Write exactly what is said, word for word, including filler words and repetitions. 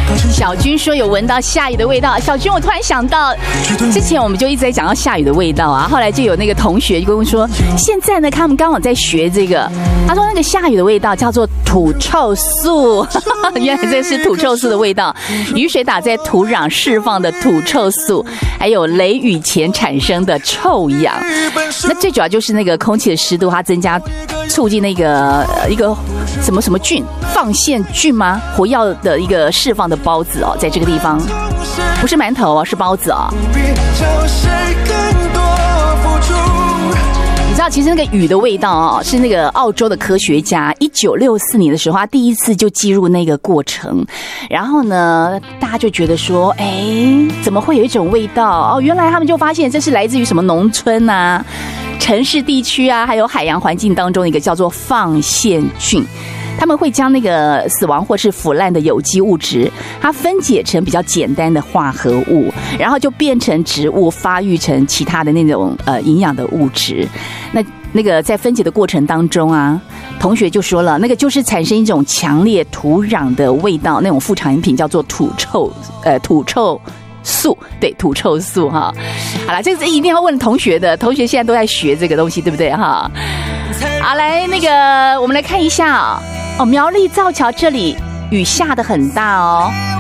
小军说有闻到下雨的味道。小军，我突然想到，之前我们就一直在讲到下雨的味道啊，后来就有那个同学就跟我说，现在呢他们刚好在学这个，他说那个下雨的味道叫做土臭素，原来这是土臭素的味道，雨水打在土壤释放的土臭素，还有雷雨前产生的臭氧。那最主要就是那个空气的湿度，它增加促进那个一个什么什么菌，放线菌吗？活药的一个释放的孢子哦，在这个地方不是馒头哦，是孢子哦。你知道，其实那个雨的味道哦，是那个澳洲的科学家一九六四年的时候，他第一次就记录那个过程。然后呢，大家就觉得说，哎，怎么会有一种味道？哦，原来他们就发现这是来自于什么农村啊、城市地区啊，还有海洋环境当中的一个叫做放线菌。他们会将那个死亡或是腐烂的有机物质，它分解成比较简单的化合物，然后就变成植物发育成其他的那种呃营养的物质。那那个在分解的过程当中啊，同学就说了，那个就是产生一种强烈土壤的味道，那种副产品叫做土臭呃土臭素，对，土臭素哈。好了，这个一定要问同学的，同学现在都在学这个东西，对不对哈？好，来那个我们来看一下哦，苗栗造桥这里雨下得很大哦。